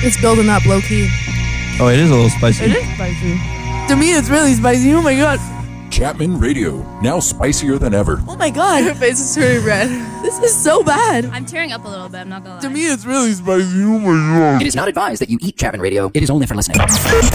It's building up low key. Oh, it is a little spicy. It is spicy. To me, it's really spicy. Oh my god. Chapman Radio, now spicier than ever. Oh my god. Your face is turning red. This is so bad. I'm tearing up a little bit, I'm not gonna lie. To me, it's really spicy. Oh my god. It is not advised that you eat Chapman Radio. It is only for listening.